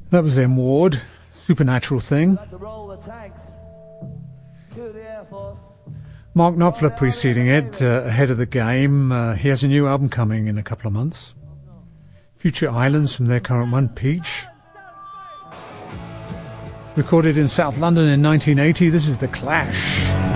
That was M. Ward, Supernatural Thing. Mark Knopfler preceding it, ahead of the game. He has a new album coming in a couple of months. Future Islands from their current one, Peach. Recorded in South London in 1980, this is The Clash.